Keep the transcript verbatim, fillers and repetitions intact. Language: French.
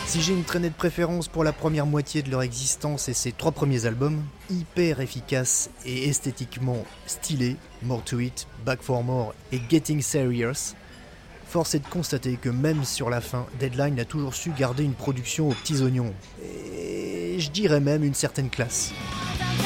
Si j'ai une traînée de préférence pour la première moitié de leur existence et ses trois premiers albums, hyper efficaces et esthétiquement stylés, More to It, Back for More et Getting Serious, force est de constater que même sur la fin, Deadline a toujours su garder une production aux petits oignons, et je dirais même une certaine classe.